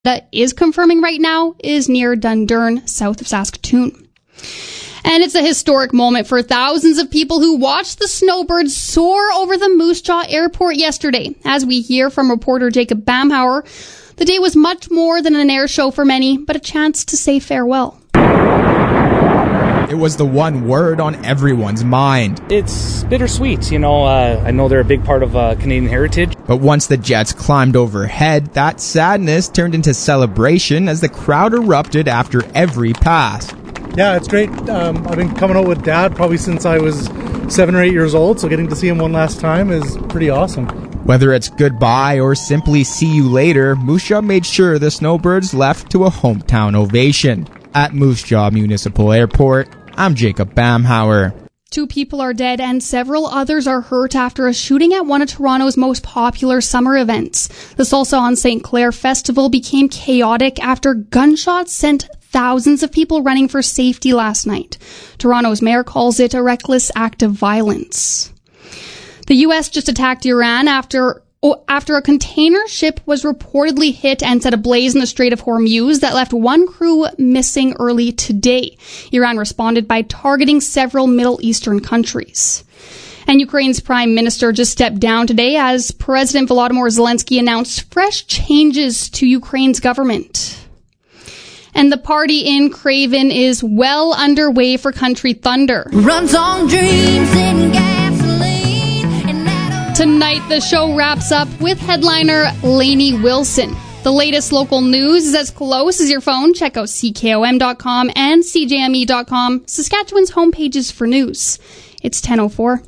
that is confirming right now is near Dundurn, south of Saskatoon. And it's a historic moment for thousands of people who watched the snowbirds soar over the Moose Jaw Airport yesterday. As we hear from reporter Jacob Bamhauer, the day was much more than an air show for many, but a chance to say farewell. It was the one word on everyone's mind. It's bittersweet, I know they're a big part of Canadian heritage. But once the jets climbed overhead, that sadness turned into celebration as the crowd erupted after every pass. Yeah, it's great. I've been coming out with Dad probably since I was 7 or 8 years old, so getting to see him one last time is pretty awesome. Whether it's goodbye or simply see you later, Moose Jaw made sure the snowbirds left to a hometown ovation. At Moose Jaw Municipal Airport, I'm Jacob Bamhauer. 2 people are dead and several others are hurt after a shooting at one of Toronto's most popular summer events. The Salsa on St. Clair Festival became chaotic after gunshots sent thousands of people running for safety last night. Toronto's mayor calls it a reckless act of violence. The U.S. just attacked Iran after a container ship was reportedly hit and set ablaze in the Strait of Hormuz that left one crew missing early today. Iran responded by targeting several Middle Eastern countries. And Ukraine's prime minister just stepped down today as President Volodymyr Zelensky announced fresh changes to Ukraine's government. And the party in Craven is well underway for Country Thunder. Runs on dreams and gasoline. Tonight, the show wraps up with headliner Lainey Wilson. The latest local news is as close as your phone. Check out CKOM.com and CJME.com, Saskatchewan's homepages for news. It's 10:04.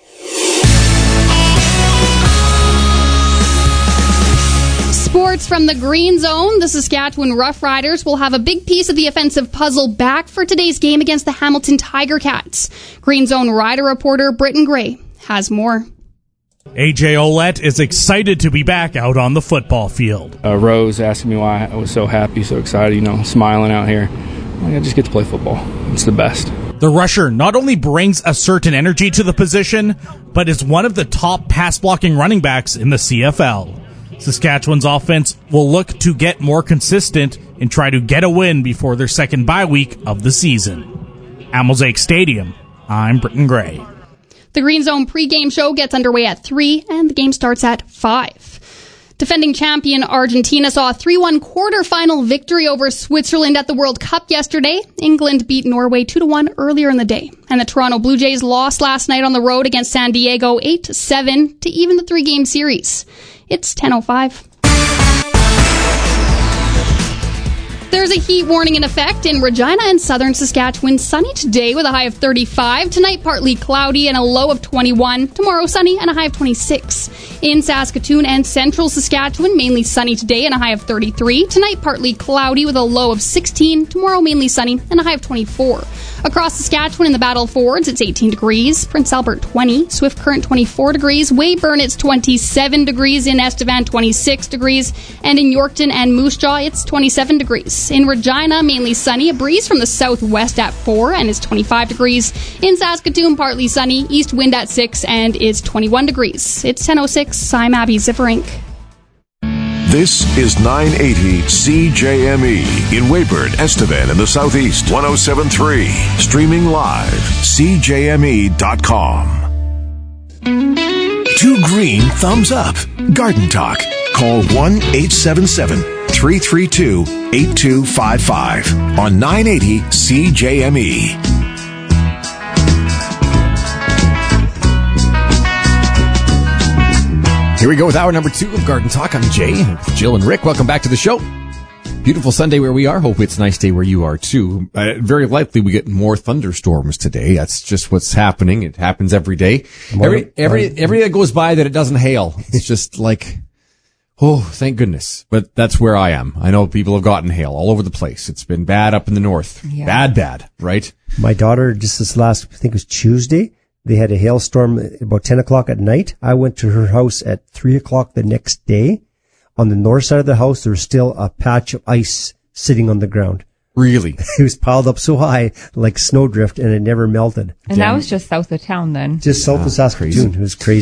Sports from the Green Zone. The Saskatchewan Roughriders will have a big piece of the offensive puzzle back for today's game against the Hamilton Tiger Cats. Green Zone Rider reporter Britton Gray has more. AJ Ouellette is excited to be back out on the football field. Rose asking me why I was so happy, so excited, smiling out here. I just get to play football. It's the best. The rusher not only brings a certain energy to the position, but is one of the top pass-blocking running backs in the CFL. Saskatchewan's offense will look to get more consistent and try to get a win before their second bye week of the season. At Mosaic Stadium, I'm Britton Gray. The Green Zone pregame show gets underway at 3, and the game starts at 5. Defending champion Argentina saw a 3-1 quarterfinal victory over Switzerland at the World Cup yesterday. England beat Norway 2-1 earlier in the day. And the Toronto Blue Jays lost last night on the road against San Diego 8-7 to even the 3-game series. It's 10:05. There's a heat warning in effect in Regina and southern Saskatchewan. Sunny today with a high of 35. Tonight, partly cloudy and a low of 21. Tomorrow, sunny and a high of 26. In Saskatoon and central Saskatchewan, mainly sunny today and a high of 33. Tonight, partly cloudy with a low of 16. Tomorrow, mainly sunny and a high of 24. Across Saskatchewan in the Battle Fords, it's 18 degrees. Prince Albert, 20. Swift Current, 24 degrees. Weyburn, it's 27 degrees. In Estevan, 26 degrees. And in Yorkton and Moose Jaw, it's 27 degrees. In Regina, mainly sunny. A breeze from the southwest at 4 and it's 25 degrees. In Saskatoon, partly sunny. East wind at 6 and it's 21 degrees. It's 10:06. I'm Abby Zifferink. This is 980 CJME in Weyburn, Estevan, in the southeast. 107.3. Streaming live. CJME.com. 2 green thumbs up. Garden Talk. Call 1-877-332-8255 on 980 CJME. Here we go with hour number 2 of Garden Talk. I'm Jay, Jill, and Rick. Welcome back to the show. Beautiful Sunday where we are. Hope it's a nice day where you are too. Very likely we get more thunderstorms today. That's just what's happening. It happens every day. Every day that goes by that it doesn't hail. It's just like, oh, thank goodness. But that's where I am. I know people have gotten hail all over the place. It's been bad up in the north. Yeah. Bad, right? My daughter, just this last, I think it was Tuesday, they had a hailstorm about 10 o'clock at night. I went to her house at 3 o'clock the next day. On the north side of the house, there was still a patch of ice sitting on the ground. Really? It was piled up so high, like snowdrift, and it never melted. And that was just south of town then? Just south of Saskatoon. Crazy. It was crazy.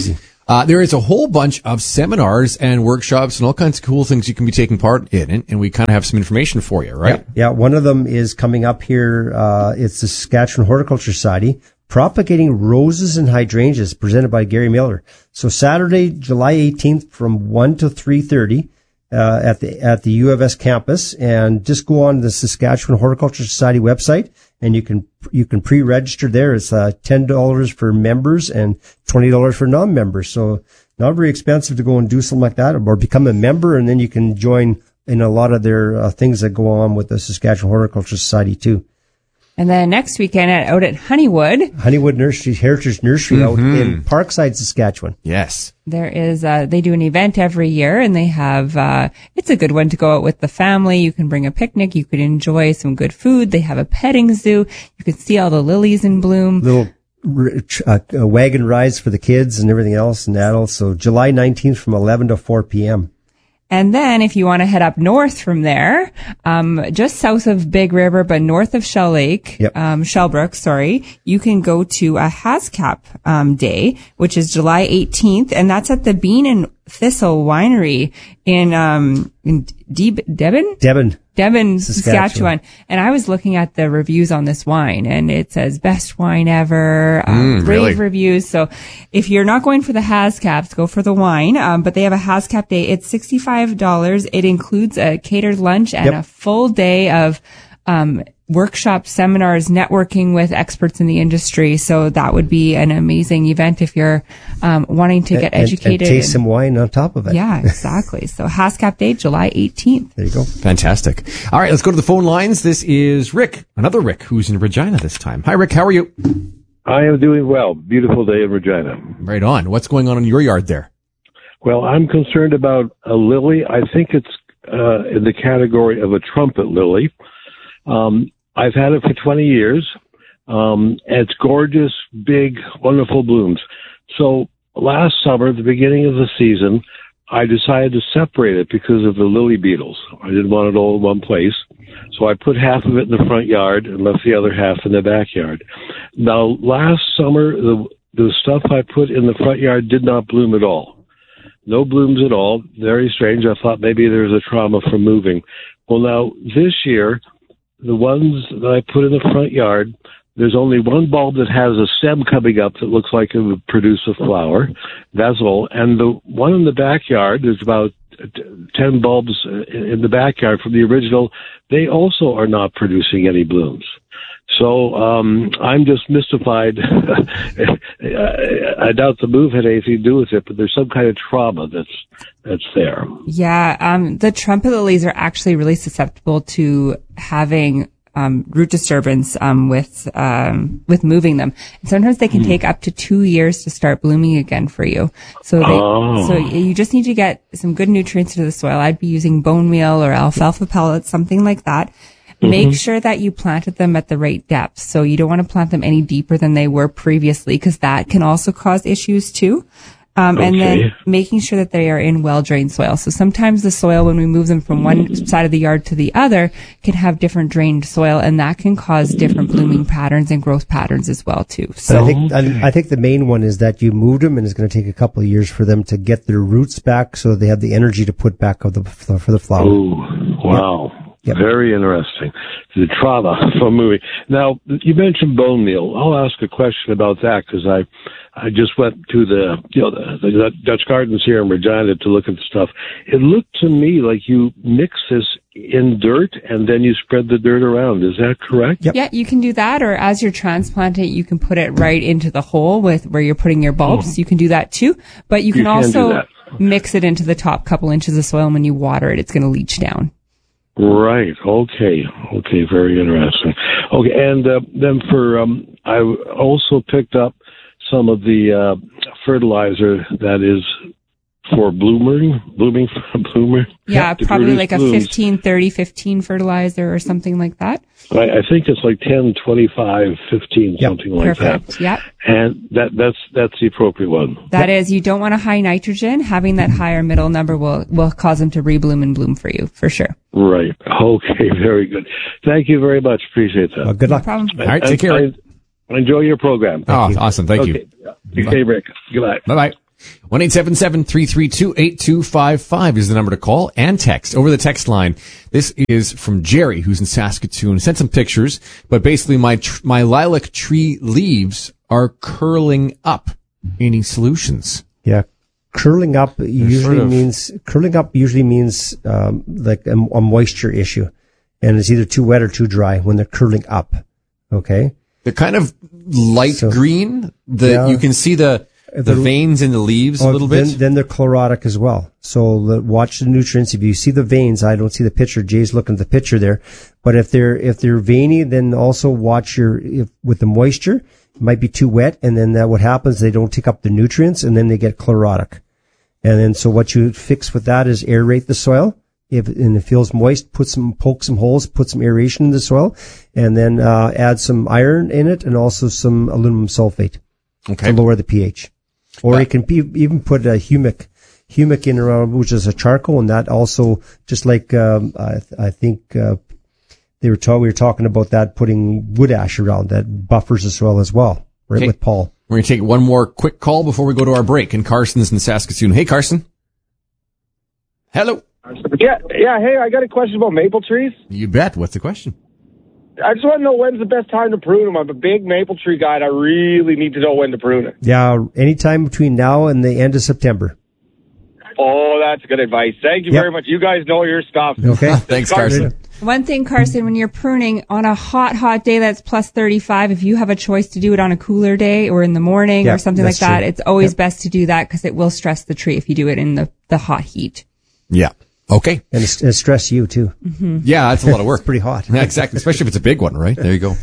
There is a whole bunch of seminars and workshops and all kinds of cool things you can be taking part in, and we kind of have some information for you, right? Yeah, one of them is coming up here. It's the Saskatchewan Horticulture Society, Propagating Roses and Hydrangeas, presented by Gary Miller. So Saturday, July 18th from 1 to 3:30 at the U of S campus, and just go on the Saskatchewan Horticulture Society website, and you can pre-register there. It's $10 for members and $20 for non-members. So not very expensive to go and do something like that, or become a member, and then you can join in a lot of their things that go on with the Saskatchewan Horticulture Society too. And then next weekend out at Honeywood Nursery, Heritage Nursery out in Parkside, Saskatchewan. Yes. There is, they do an event every year, and they have, it's a good one to go out with the family. You can bring a picnic. You can enjoy some good food. They have a petting zoo. You can see all the lilies in bloom. Little wagon rides for the kids and everything else and adults. So July 19th from 11 to 4 p.m. And then if you want to head up north from there, just south of Big River, but north of Shell Lake, Shellbrook, you can go to a HASCAP day, which is July 18th, and that's at the Bean and Thistle Winery in Devon, Saskatchewan. And I was looking at the reviews on this wine, and it says best wine ever, rave reviews. So if you're not going for the HASCAPs, go for the wine. But they have a HASCAP day. It's $65. It includes a catered lunch and a full day of workshops, seminars, networking with experts in the industry. So that would be an amazing event if you're wanting to get educated. And taste some wine on top of it. Yeah, exactly. So HASCAP Day, July 18th. There you go. Fantastic. All right, let's go to the phone lines. This is Rick, another Rick, who's in Regina this time. Hi, Rick. How are you? I am doing well. Beautiful day in Regina. Right on. What's going on in your yard there? Well, I'm concerned about a lily. I think it's in the category of a trumpet lily. I've had it for 20 years. It's gorgeous, big, wonderful blooms. So last summer, at the beginning of the season, I decided to separate it because of the lily beetles. I didn't want it all in one place. So I put half of it in the front yard and left the other half in the backyard. Now, last summer, the stuff I put in the front yard did not bloom at all. No blooms at all. Very strange. I thought maybe there was a trauma from moving. Well, now, this year, the ones that I put in the front yard, there's only one bulb that has a stem coming up that looks like it would produce a flower. That's all. And the one in the backyard, there's about 10 bulbs in the backyard from the original. They also are not producing any blooms. So I'm just mystified. I doubt the move had anything to do with it, but there's some kind of trauma that's there. Yeah, the trumpet lilies are actually really susceptible to having root disturbance with moving them. And sometimes they can take up to 2 years to start blooming again for you. So so you just need to get some good nutrients into the soil. I'd be using bone meal or alfalfa pellets, something like that. Make sure that you planted them at the right depth. So you don't want to plant them any deeper than they were previously, because that can also cause issues too. And then making sure that they are in well-drained soil. So sometimes the soil, when we move them from one side of the yard to the other, can have different drained soil, and that can cause different blooming patterns and growth patterns as well too. So I think the main one is that you moved them, and it's going to take a couple of years for them to get their roots back, so they have the energy to put back for the flower. Ooh, wow. Yep. Very interesting. The trauma from moving. Now, you mentioned bone meal. I'll ask a question about that, because I just went to the Dutch Gardens here in Regina to look at the stuff. It looked to me like you mix this in dirt and then you spread the dirt around. Is that correct? Yep. Yeah, you can do that, or as you're transplanting, you can put it right into the hole where you're putting your bulbs. You can do that too, but you can also mix it into the top couple inches of soil, and when you water it, it's going to leach down. Right. Okay. Very interesting. Okay. And then I also picked up some of the fertilizer that is for blooming. Yeah, probably like a 15-30-15 fertilizer or something like that. I think it's like 10, 25, 15, something like that. Perfect. Yep. And that's the appropriate one. That is, you don't want a high nitrogen. Having that higher middle number will cause them to rebloom and bloom for you, for sure. Right. Okay. Very good. Thank you very much. Appreciate that. Good luck. No problem. All right. Take care. Enjoy your program. Awesome. Thank you. Okay, Rick. Goodbye. Bye-bye. 1-877-332-8255 is the number to call and text over the text line. This is from Jerry, who's in Saskatoon. Sent some pictures, but basically my lilac tree leaves are curling up. Any solutions? Yeah. Curling up usually means like a moisture issue, and it's either too wet or too dry when they're curling up. Okay, they're kind of light green. You can see the veins in the leaves a little bit. Then they're chlorotic as well. So watch the nutrients. If you see the veins, I don't see the picture. Jay's looking at the picture there, but if they're veiny, then also watch with the moisture. It might be too wet, and then what happens, they don't take up the nutrients, and then they get chlorotic. And then, so what you fix with that is aerate the soil. If it feels moist, poke some holes, put some aeration in the soil, and then add some iron in it, and also some aluminum sulfate to lower the pH. Or you can even put a humic in around, which is a charcoal, and that also, just like I think we were talking about that, putting wood ash around that buffers the soil as well, right? With Paul. We're going to take one more quick call before we go to our break. And Carson's in Saskatoon. Hey, Carson. Hello. Yeah. Hey, I got a question about maple trees. You bet. What's the question? I just want to know when's the best time to prune them. I'm a big maple tree guy, and I really need to know when to prune it. Yeah, anytime between now and the end of September. Oh, that's good advice. Thank you very much. You guys know your stuff. Okay. Thanks, Carson. One thing, Carson, when you're pruning on a hot day that's plus 35, if you have a choice to do it on a cooler day or in the morning or something like that, it's always best to do that because it will stress the tree if you do it in the hot heat. Yeah. Okay. And it stress you too. Mm-hmm. Yeah, that's a lot of work. It's pretty hot. Yeah, exactly. Especially if it's a big one, right? There you go.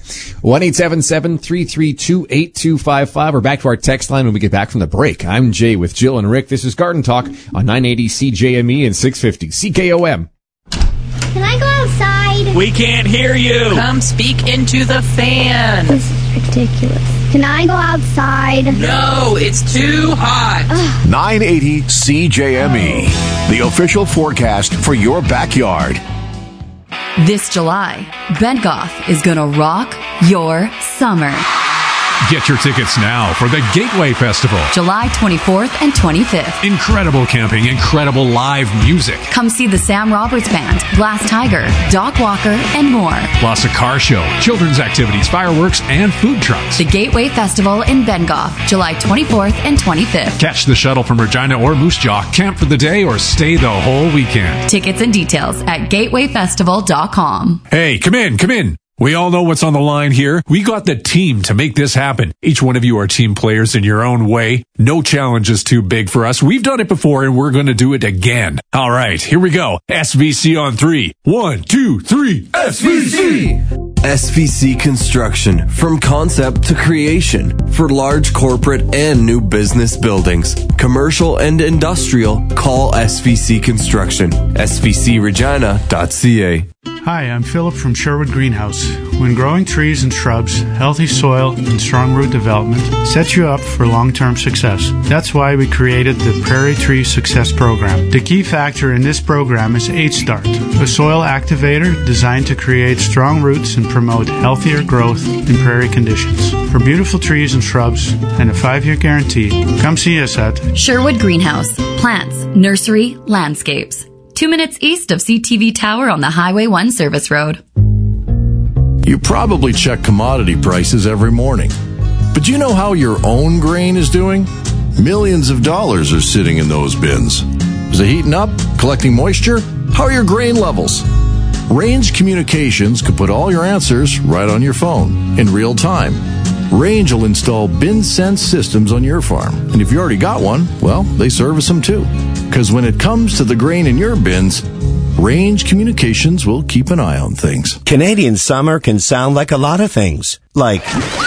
1-877-332-8255. We're back to our text line when we get back from the break. I'm Jay with Jill and Rick. This is Garden Talk on 980 CJME and 650 CKOM. Can I go outside? We can't hear you. Come speak into the fan. This is ridiculous. Can I go outside? No, it's too hot. 980 CJME, the official forecast for your backyard. This July, Bentgoff is going to rock your summer. Get your tickets now for the Gateway Festival. July 24th and 25th. Incredible camping, incredible live music. Come see the Sam Roberts Band, Glass Tiger, Doc Walker, and more. Plus a car show, children's activities, fireworks, and food trucks. The Gateway Festival in Bentgoff, July 24th and 25th. Catch the shuttle from Regina or Moose Jaw, camp for the day, or stay the whole weekend. Tickets and details at gatewayfestival.com. Hey, come in. We all know what's on the line here. We got the team to make this happen. Each one of you are team players in your own way. No challenge is too big for us. We've done it before and we're going to do it again. All right, here we go. SVC on 3. 1, 2, 3. SVC! SVC Construction. From concept to creation. For large corporate and new business buildings. Commercial and industrial. Call SVC Construction. SVCregina.ca. Hi, I'm Philip from Sherwood Greenhouse. When growing trees and shrubs, healthy soil and strong root development sets you up for long-term success. That's why we created the Prairie Tree Success Program. The key factor in this program is H-Start, a soil activator designed to create strong roots and promote healthier growth in prairie conditions. For beautiful trees and shrubs and a 5-year guarantee, come see us at Sherwood Greenhouse. Plants, nursery, landscapes. 2 minutes east of CTV Tower on the Highway 1 service road. You probably check commodity prices every morning. But you know how your own grain is doing? Millions of dollars are sitting in those bins. Is it heating up? Collecting moisture? How are your grain levels? Range Communications could put all your answers right on your phone in real time. Range will install bin sense systems on your farm. And if you already got one, well, they service them too. Because when it comes to the grain in your bins, Range Communications will keep an eye on things. Canadian summer can sound like a lot of things. Like,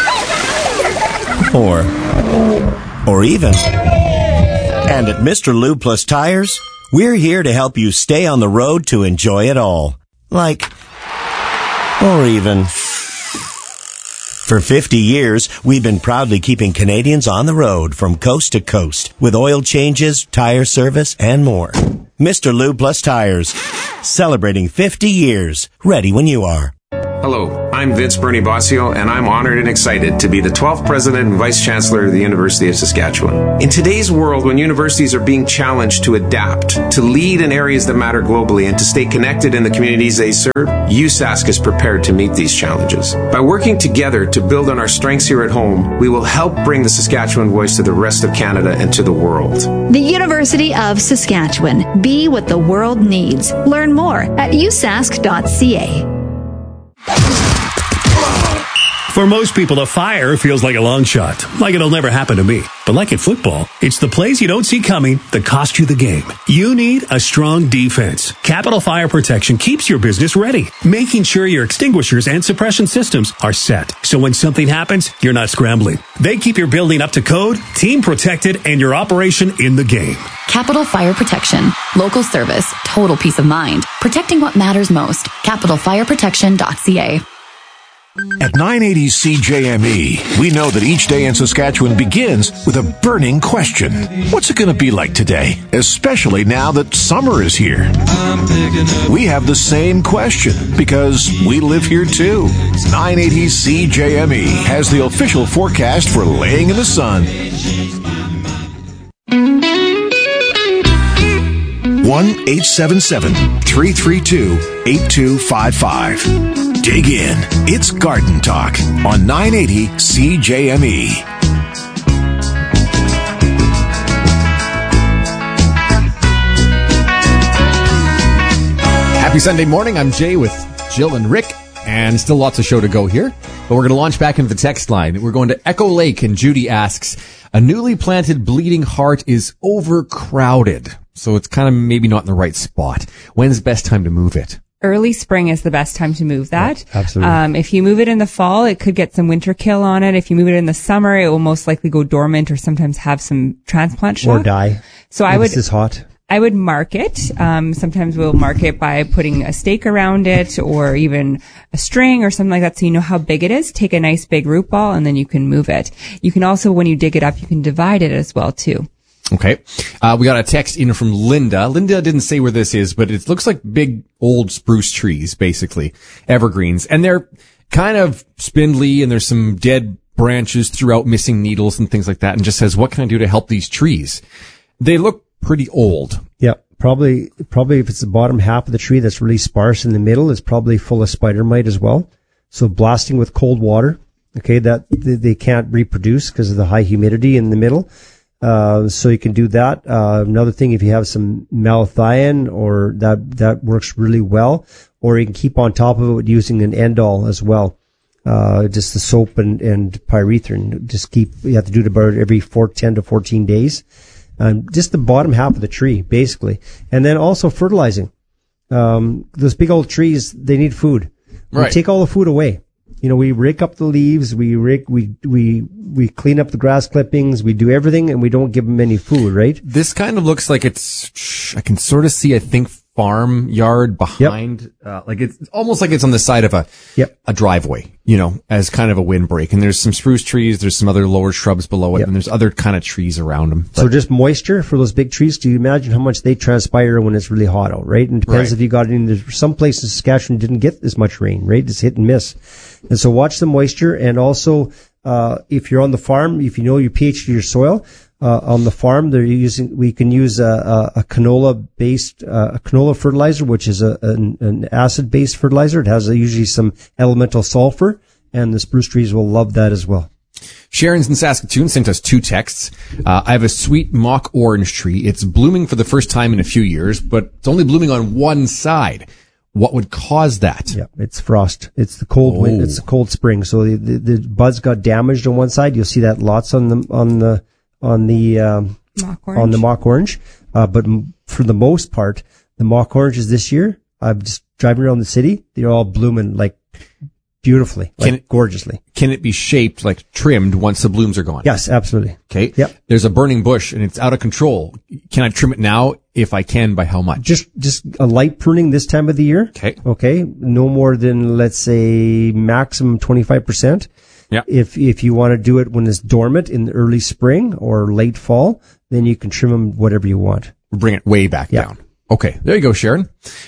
or even. And at Mr. Lube Plus Tires, we're here to help you stay on the road to enjoy it all. Like, or even. For 50 years, we've been proudly keeping Canadians on the road from coast to coast with oil changes, tire service, and more. Mr. Lube Plus Tires, celebrating 50 years, ready when you are. Hello, I'm Vince Bernie Bossio, and I'm honored and excited to be the 12th President and Vice Chancellor of the University of Saskatchewan. In today's world, when universities are being challenged to adapt, to lead in areas that matter globally, and to stay connected in the communities they serve, USask is prepared to meet these challenges. By working together to build on our strengths here at home, we will help bring the Saskatchewan voice to the rest of Canada and to the world. The University of Saskatchewan. Be what the world needs. Learn more at usask.ca. For most people, a fire feels like a long shot, like it'll never happen to me. But like in football, it's the plays you don't see coming that cost you the game. You need a strong defense. Capital Fire Protection keeps your business ready, making sure your extinguishers and suppression systems are set. So when something happens, you're not scrambling. They keep your building up to code, team protected, and your operation in the game. Capital Fire Protection. Local service. Total peace of mind. Protecting what matters most. CapitalFireProtection.ca. At 980 CJME, we know that each day in Saskatchewan begins with a burning question. What's it going to be like today? Especially now that summer is here. We have the same question because we live here too. 980 CJME has the official forecast for laying in the sun. 1-877-332-8255. Dig in. It's Garden Talk on 980 CJME. Happy Sunday morning. I'm Jay with Jill and Rick, and still lots of show to go here. But we're going to launch back into the text line. We're going to Echo Lake, and Judy asks, a newly planted bleeding heart is overcrowded, so it's kind of maybe not in the right spot. When's the best time to move it? Early spring is the best time to move that. Yeah, absolutely. If you move it in the fall, it could get some winter kill on it. If you move it in the summer, it will most likely go dormant or sometimes have some transplant shock. Or die. So This is hot. I would mark it. Sometimes we'll mark it by putting a stake around it or even a string or something like that so you know how big it is. Take a nice big root ball and then you can move it. You can also, when you dig it up, you can divide it as well too. Okay. We got a text in from Linda. Linda didn't say where this is, but it looks like big old spruce trees, basically. Evergreens. And they're kind of spindly and there's some dead branches throughout, missing needles and things like that. And just says, what can I do to help these trees? They look pretty old. Yeah. Probably if it's the bottom half of the tree that's really sparse in the middle, it's probably full of spider mite as well. So blasting with cold water. Okay. That they can't reproduce because of the high humidity in the middle. So you can do that. Another thing, if you have some malathion or that works really well, or you can keep on top of it using an Endol as well. Just the soap and pyrethrin. You have to do it about every 10 to 14 days. Just the bottom half of the tree, basically. And then also fertilizing. Those big old trees, they need food. Right. We take all the food away. We rake up the leaves, we clean up the grass clippings, we do everything, and we don't give them any food, right? This kind of looks like I can sort of see, I think, farmyard behind, like it's almost like it's on the side of a driveway, as kind of a windbreak. And there's some spruce trees, there's some other lower shrubs below it, and there's other kind of trees around them. So just moisture for those big trees. Do you imagine how much they transpire when it's really hot out, right? And it depends if you got in. Some places in Saskatchewan didn't get as much rain, right? It's hit and miss. And so watch the moisture. And also, if you're on the farm, if you know your pH of your soil, on the farm, we can use a canola fertilizer, which is an acid-based fertilizer. It has usually some elemental sulfur, and the spruce trees will love that as well. Sharon's in Saskatoon sent us 2 texts. I have a sweet mock orange tree. It's blooming for the first time in a few years, but it's only blooming on one side. What would cause that? Yeah, it's frost. It's the cold wind. It's the cold spring. So the buds got damaged on one side. You'll see that lots on the mock orange. But for the most part, the mock oranges this year, I'm just driving around the city. They're all blooming like beautifully, gorgeously. Can it be shaped, like trimmed once the blooms are gone? Yes, absolutely. Okay. Yep. There's a burning bush and it's out of control. Can I trim it now? If I can, by how much? Just a light pruning this time of the year. Okay. No more than, let's say, maximum 25%. Yeah. If you want to do it when it's dormant in the early spring or late fall, then you can trim them whatever you want. Bring it way back down. Okay, there you go, Sharon.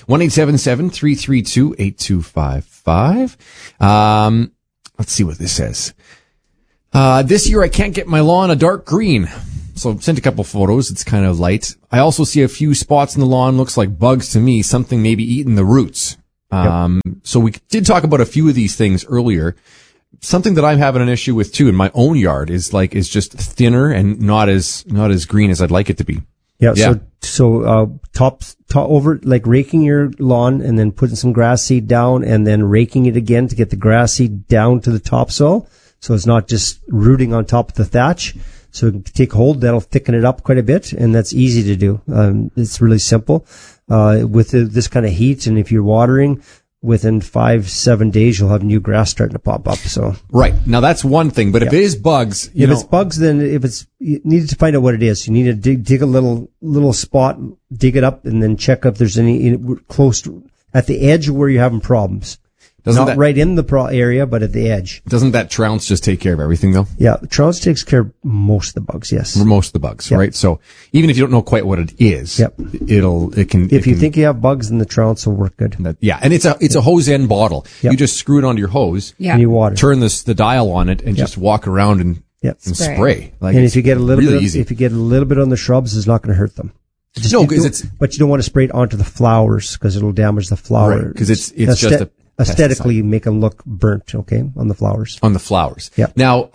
1-877-332-8255. Let's see what this says. This year I can't get my lawn a dark green. So sent a couple photos. It's kind of light. I also see a few spots in the lawn. Looks like bugs to me. Something maybe eating the roots. So we did talk about a few of these things earlier. Something that I'm having an issue with too in my own yard is just thinner and not as green as I'd like it to be. Yeah. So over, like raking your lawn and then putting some grass seed down and then raking it again to get the grass seed down to the topsoil. So it's not just rooting on top of the thatch. So it can take hold. That'll thicken it up quite a bit. And that's easy to do. It's really simple. With this kind of heat, and if you're watering, within 5-7 days, you'll have new grass starting to pop up. So right now, that's one thing. But if it is bugs, it's bugs, then you need to find out what it is. You need to dig a little spot, dig it up, and then check if there's any close at the edge where you're having problems. Not right in the area, but at the edge. Doesn't that trounce just take care of everything, though? Yeah, the trounce takes care of most of the bugs, yes. Most of the bugs, right? So even if you don't know quite what it is, it can. If you think you have bugs, then the trounce will work good. And it's a hose end bottle. Yep. You just screw it onto your hose. And you water. Turn the dial on it and just walk around and spray. And if you get a little bit on the shrubs, it's not going to hurt them. But you don't want to spray it onto the flowers because it'll damage the flower. Right, because it's just aesthetically make them look burnt, okay, on the flowers. On the flowers. Yeah. Now,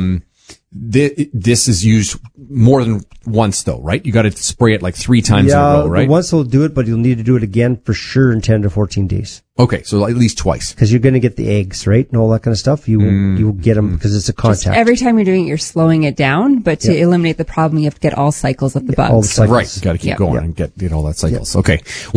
this is used more than once, though, right? You got to spray it like 3 times in a row, right? Once will do it, but you'll need to do it again for sure in 10 to 14 days. Okay, so at least twice. Because you're going to get the eggs, right, and all that kind of stuff. You will get them because it's a contact. Just every time you're doing it, you're slowing it down, but to eliminate the problem, you have to get all cycles of the bugs. All the cycles. Right, you got to keep going and get all that cycles. Okay,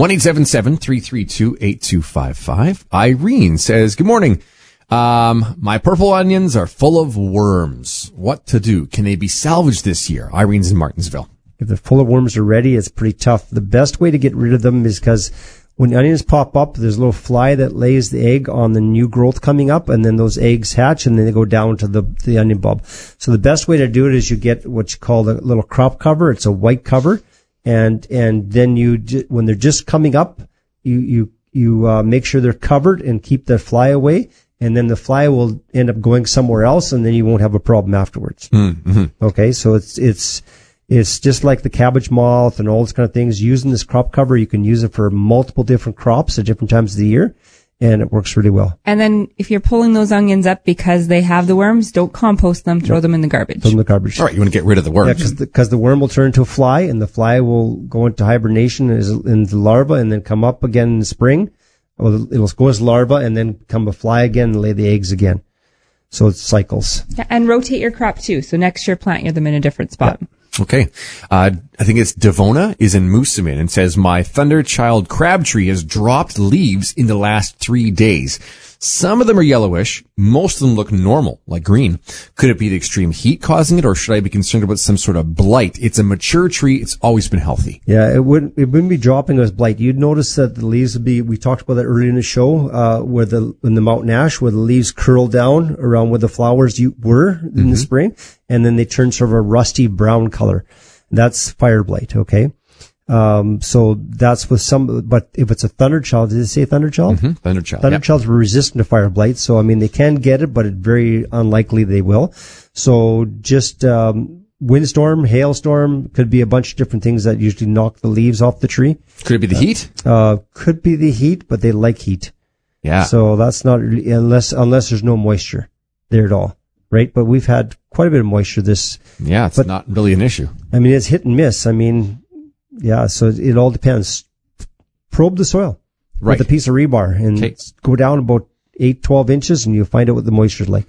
1-877-332-8255. Irene says, "Good morning. My purple onions are full of worms. What to do? Can they be salvaged this year?" Irene's in Martinsville. If they're full of worms already, it's pretty tough. The best way to get rid of them is because when the onions pop up, there's a little fly that lays the egg on the new growth coming up, and then those eggs hatch, and then they go down to the onion bulb. So the best way to do it is you get what you call the little crop cover. It's a white cover, and then when they're just coming up, you make sure they're covered and keep the fly away. And then the fly will end up going somewhere else, and then you won't have a problem afterwards. Mm-hmm. Okay, so it's just like the cabbage moth and all those kind of things. Using this crop cover, you can use it for multiple different crops at different times of the year, and it works really well. And then if you're pulling those onions up because they have the worms, don't compost them, throw them in the garbage. Throw them in the garbage. All right, you want to get rid of the worms. Yeah, because the worm will turn into a fly, and the fly will go into hibernation in the larva and then come up again in the spring. Well, it'll go as larva and then become a fly again and lay the eggs again. So it cycles. Yeah, and rotate your crop too. So next year plant them in a different spot. Yeah. Okay. I think it's Devona is in Moosomin and says, "My Thunderchild crabtree has dropped leaves in the last 3 days. Some of them are yellowish. Most of them look normal, like green. Could it be the extreme heat causing it, or should I be concerned about some sort of blight? It's a mature tree. It's always been healthy." Yeah, it wouldn't be dropping as blight. You'd notice that the leaves would be, we talked about that earlier in the show, in the mountain ash, where the leaves curl down around where the flowers were in the spring, and then they turn sort of a rusty brown color. That's fire blight, okay? So that's with but if it's a Thunderchild, did it say Thunderchild? Mm-hmm. Thunderchild. Thunderchilds were resistant to fire blight, so I mean they can get it, but it's very unlikely they will. So just windstorm, hailstorm, could be a bunch of different things that usually knock the leaves off the tree. Could it be the heat? Could be the heat, but they like heat. Yeah. So that's not really, unless there's no moisture there at all, right? But we've had quite a bit of moisture Yeah, it's not really an issue. I mean, it's hit and miss. I mean, yeah, so it all depends. Probe the soil with a piece of rebar and go down about 8-12 inches, and you'll find out what the moisture's like.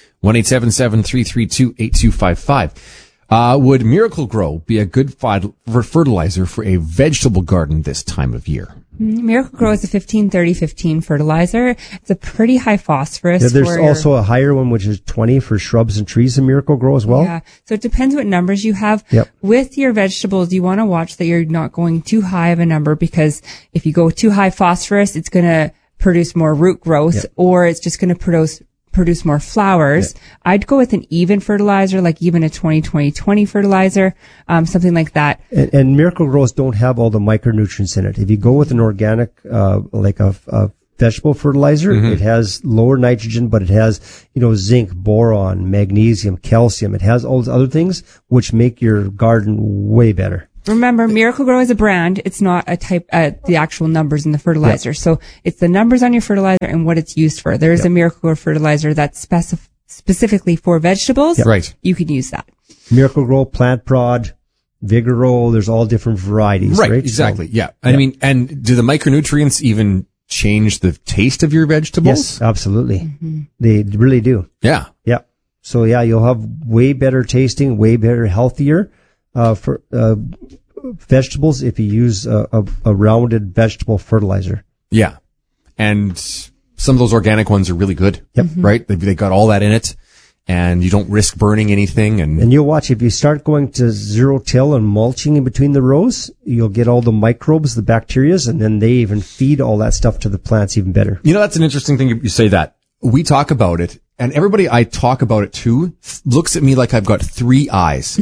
1-877-332-8255. Would Miracle-Gro be a good fertilizer for a vegetable garden this time of year? Miracle-Gro is a 15-30-15 fertilizer. It's a pretty high phosphorus. Yeah, there's also a higher one, which is 20 for shrubs and trees in Miracle-Gro as well. Yeah, so it depends what numbers you have. Yep. With your vegetables, you want to watch that you're not going too high of a number, because if you go too high phosphorus, it's going to produce more root growth, or it's just going to produce more flowers, I'd go with an even fertilizer, like even a 20-20-20 fertilizer, something like that. And Miracle Grows don't have all the micronutrients in it. If you go with an organic, like a vegetable fertilizer, it has lower nitrogen, but it has, zinc, boron, magnesium, calcium. It has all those other things which make your garden way better. Remember, Miracle Grow is a brand. It's not a type, the actual numbers in the fertilizer. So it's the numbers on your fertilizer and what it's used for. There's a Miracle Grow fertilizer that's specifically for vegetables. Right. You can use that. Miracle Grow, Plant Prod, Vigoro, there's all different varieties. Right, exactly. So, I mean, and do the micronutrients even change the taste of your vegetables? Yes, absolutely. They really do. Yeah. Yeah. So you'll have way better tasting, way better, healthier, for vegetables if you use a rounded vegetable fertilizer. Yeah. And some of those organic ones are really good. Yep. Right? They got all that in it, and you don't risk burning anything. And you'll watch, if you start going to zero till and mulching in between the rows, you'll get all the microbes, the bacterias, and then they even feed all that stuff to the plants even better. That's an interesting thing you say that. We talk about it, and everybody I talk about it to looks at me like I've got 3 eyes.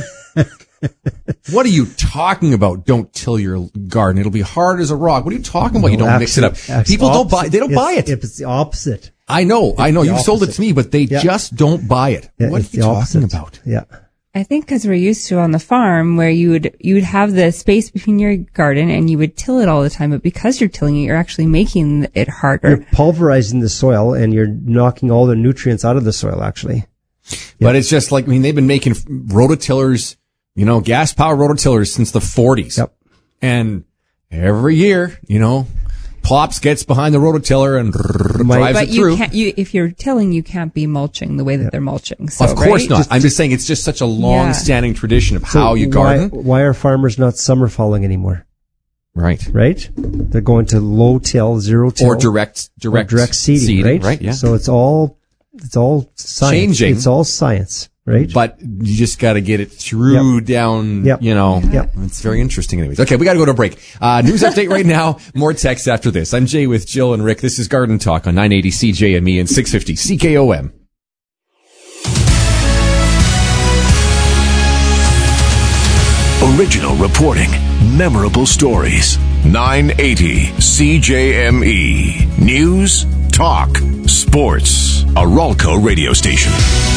What are you talking about? Don't till your garden. It'll be hard as a rock. What are you talking about? You don't mix it up. People don't buy, they don't buy it. It's the opposite. I know. You sold it to me, but they just don't buy it. Yeah, what are you talking about? Yeah. I think because we're used to on the farm where you would have the space between your garden and you would till it all the time. But because you're tilling it, you're actually making it harder. You're pulverizing the soil and you're knocking all the nutrients out of the soil, actually. But it's just like, they've been making rototillers, gas power rototillers since the 40s. Yep. And every year, Plops gets behind the rototiller and drives it through. But if you're tilling, you can't be mulching the way that they're mulching. So, of course not. I'm just saying it's just such a long-standing tradition of how you garden. Why are farmers not summer falling anymore? Right. They're going to low till, zero till. Or direct seeding, right? Yeah. So it's all science. Changing. It's all science. Right? But you just got to get it through down, It's very interesting anyways. Okay, we got to go to a break. News update right now. More text after this. I'm Jay with Jill and Rick. This is Garden Talk on 980 CJME and 650 CKOM. Original reporting, memorable stories. 980 CJME. News, talk, sports. A Ralco radio station.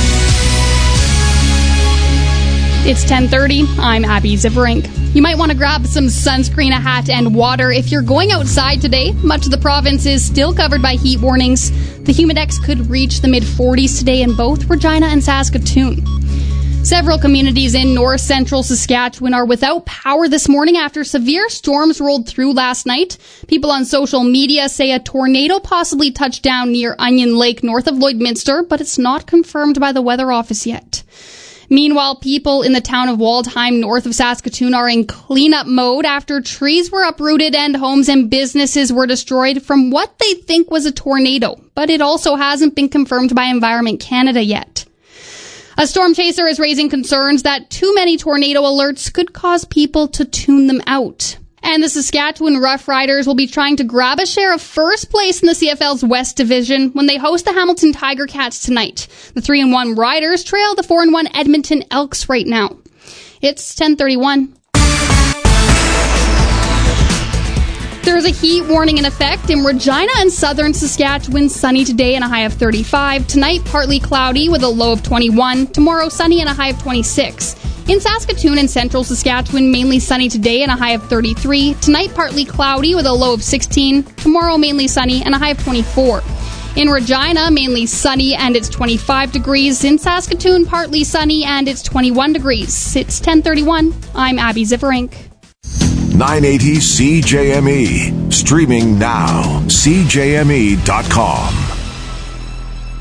It's 10:30. I'm Abby Ziverink. You might want to grab some sunscreen, a hat, and water if you're going outside today. Much of the province is still covered by heat warnings. The humidex could reach the mid-40s today in both Regina and Saskatoon. Several communities in north-central Saskatchewan are without power this morning after severe storms rolled through last night. People on social media say a tornado possibly touched down near Onion Lake north of Lloydminster, but it's not confirmed by the Weather Office yet. Meanwhile, people in the town of Waldheim, north of Saskatoon, are in cleanup mode after trees were uprooted and homes and businesses were destroyed from what they think was a tornado. But it also hasn't been confirmed by Environment Canada yet. A storm chaser is raising concerns that too many tornado alerts could cause people to tune them out. And the Saskatchewan Roughriders will be trying to grab a share of first place in the CFL's West Division when they host the Hamilton Tiger Cats tonight. The 3-1 Riders trail the 4-1 Edmonton Elks right now. It's 10:31. There is a heat warning in effect in Regina and southern Saskatchewan. Sunny today and a high of 35. Tonight, partly cloudy with a low of 21. Tomorrow, sunny and a high of 26. In Saskatoon and central Saskatchewan, mainly sunny today and a high of 33. Tonight, partly cloudy with a low of 16. Tomorrow, mainly sunny and a high of 24. In Regina, mainly sunny and it's 25 degrees. In Saskatoon, partly sunny and it's 21 degrees. It's 10:31. I'm Abby Ziverink. 980 CJME. Streaming now. CJME.com.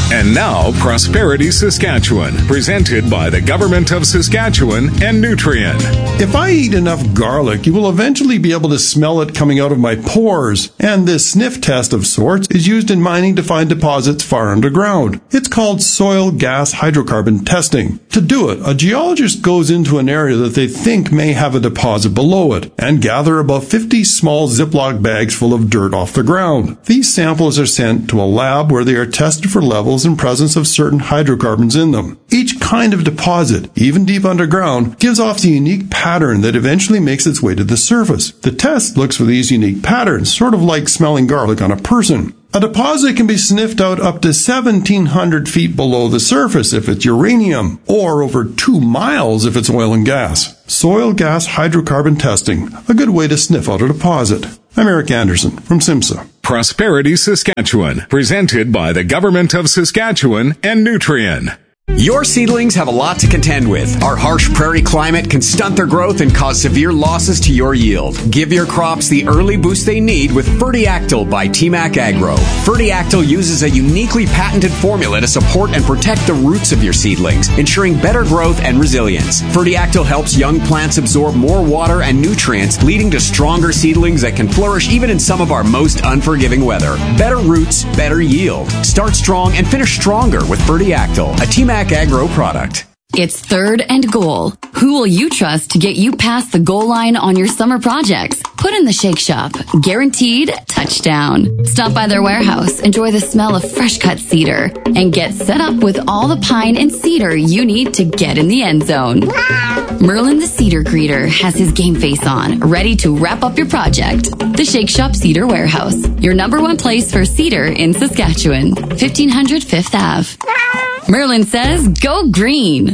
And now, Prosperity Saskatchewan, presented by the Government of Saskatchewan and Nutrien. If I eat enough garlic, you will eventually be able to smell it coming out of my pores. And this sniff test of sorts is used in mining to find deposits far underground. It's called soil gas hydrocarbon testing. To do it, a geologist goes into an area that they think may have a deposit below it and gather about 50 small Ziploc bags full of dirt off the ground. These samples are sent to a lab where they are tested for levels and presence of certain hydrocarbons in them. Each kind of deposit, even deep underground, gives off the unique pattern that eventually makes its way to the surface. The test looks for these unique patterns, sort of like smelling garlic on a person. A deposit can be sniffed out up to 1,700 feet below the surface if it's uranium, or over 2 miles if it's oil and gas. Soil gas hydrocarbon testing, a good way to sniff out a deposit. I'm Eric Anderson from SIMSA. Prosperity Saskatchewan, presented by the Government of Saskatchewan and Nutrien. Your seedlings have a lot to contend with. Our harsh prairie climate can stunt their growth and cause severe losses to your yield. Give your crops the early boost they need with Fertiactyl by TMAC Agro. Fertiactyl uses a uniquely patented formula to support and protect the roots of your seedlings, ensuring better growth and resilience. Fertiactyl helps young plants absorb more water and nutrients, leading to stronger seedlings that can flourish even in some of our most unforgiving weather. Better roots, better yield. Start strong and finish stronger with Fertiactyl, a TMAC Agro product. It's 3rd and goal. Who will you trust to get you past the goal line on your summer projects? Put in the Shake Shop. Guaranteed touchdown. Stop by their warehouse, enjoy the smell of fresh cut cedar, and get set up with all the pine and cedar you need to get in the end zone. Merlin the Cedar Greeter has his game face on, ready to wrap up your project. The Shake Shop Cedar Warehouse, your #1 place for cedar in Saskatchewan. 1500 Fifth Ave. Merlin says, go green.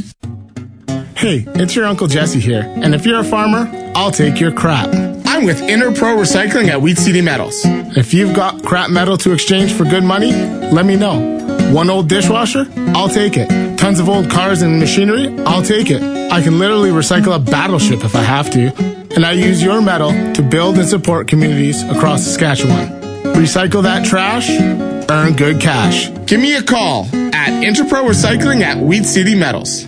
Hey, it's your Uncle Jesse here. And if you're a farmer, I'll take your crap. I'm with Interpro Recycling at Wheat City Metals. If you've got crap metal to exchange for good money, let me know. One old dishwasher? I'll take it. Tons of old cars and machinery? I'll take it. I can literally recycle a battleship if I have to. And I use your metal to build and support communities across Saskatchewan. Recycle that trash, earn good cash. Give me a call at Interpro Recycling at Wheat City Metals.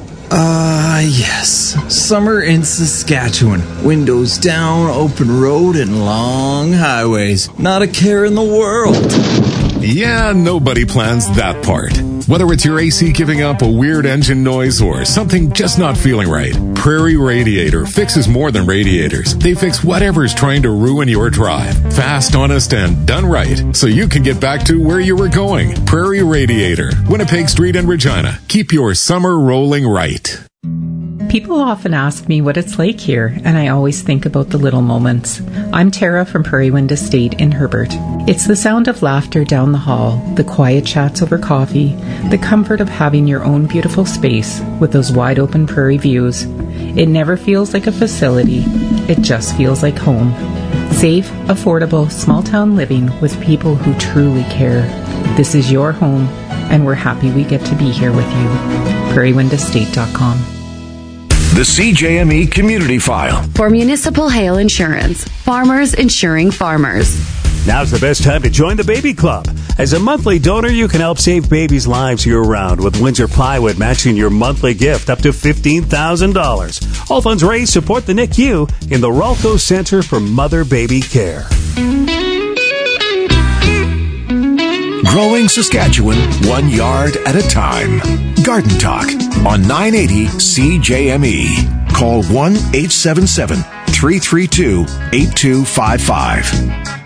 Yes. Summer in Saskatchewan. Windows down, open road, and long highways. Not a care in the world. Yeah, nobody plans that part. Whether it's your AC giving up a weird engine noise or something just not feeling right, Prairie Radiator fixes more than radiators. They fix whatever's trying to ruin your drive. Fast, honest, and done right, so you can get back to where you were going. Prairie Radiator, Winnipeg Street in Regina. Keep your summer rolling right. People often ask me what it's like here, and I always think about the little moments. I'm Tara from Prairie Wind Estate in Herbert. It's the sound of laughter down the hall, the quiet chats over coffee, the comfort of having your own beautiful space with those wide open prairie views. It never feels like a facility, it just feels like home. Safe, affordable, small town living with people who truly care. This is your home, and we're happy we get to be here with you. prairiewindestate.com. The CJME Community File. For municipal hail insurance, farmers insuring farmers. Now's the best time to join the Baby Club. As a monthly donor, you can help save babies' lives year-round with Windsor Plywood matching your monthly gift up to $15,000. All funds raised support the NICU in the Ralco Center for Mother-Baby Care. Growing Saskatchewan 1 yard at a time. Garden Talk on 980 CJME. Call 1-877-332-8255.